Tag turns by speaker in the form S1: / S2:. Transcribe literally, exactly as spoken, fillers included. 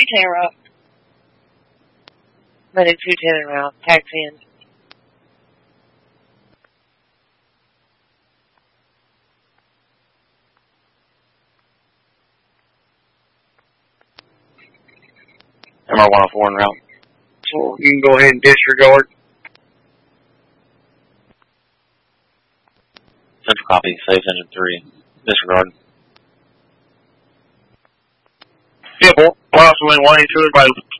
S1: two ten route. Medic two ten route. Taxi in.
S2: M R one oh four en route.
S3: So you can go ahead and disregard.
S2: Central copy. Saves engine three. Disregard.
S3: Yeah, boy. Crosswind one eighty-two, everybody.